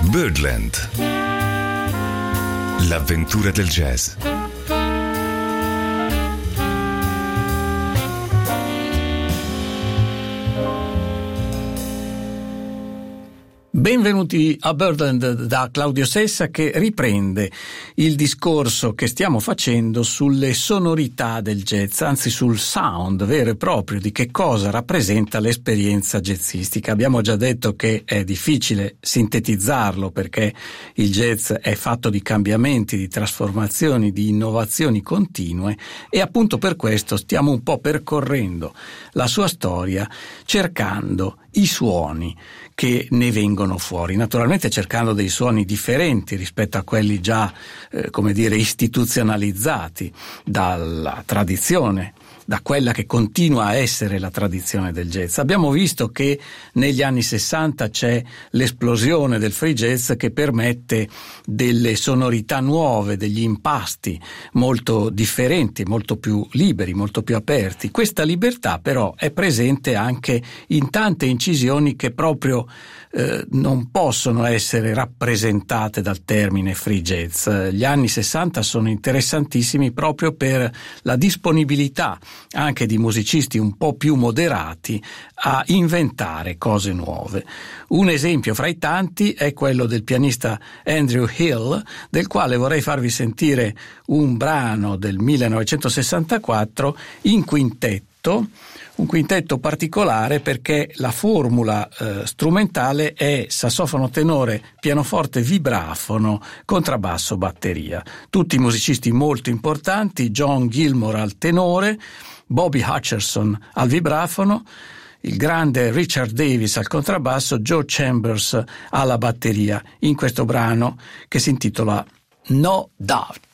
Birdland. L'avventura del jazz. Benvenuti a Birdland da Claudio Sessa, che riprende il discorso che stiamo facendo sulle sonorità del jazz, anzi sul sound vero e proprio di che cosa rappresenta l'esperienza jazzistica. Abbiamo già detto che è difficile sintetizzarlo perché il jazz è fatto di cambiamenti, di trasformazioni, di innovazioni continue, e appunto per questo stiamo un po' percorrendo la sua storia cercando i suoni che ne vengono fuori, naturalmente cercando dei suoni differenti rispetto a quelli già, istituzionalizzati dalla tradizione, da quella che continua a essere la tradizione del jazz. Abbiamo visto che negli anni 60 c'è l'esplosione del free jazz che permette delle sonorità nuove, degli impasti molto differenti, molto più liberi, molto più aperti. Questa libertà però è presente anche in tante incisioni che proprio non possono essere rappresentate dal termine free jazz. Gli anni 60 sono interessantissimi proprio per la disponibilità anche di musicisti un po' più moderati a inventare cose nuove. Un esempio fra i tanti è quello del pianista Andrew Hill, del quale vorrei farvi sentire un brano del 1964 in quintetto. Un quintetto particolare perché la formula strumentale è sassofono tenore, pianoforte, vibrafono, contrabbasso, batteria. Tutti musicisti molto importanti: John Gilmore al tenore, Bobby Hutcherson al vibrafono, il grande Richard Davis al contrabbasso, Joe Chambers alla batteria, in questo brano che si intitola No Doubt.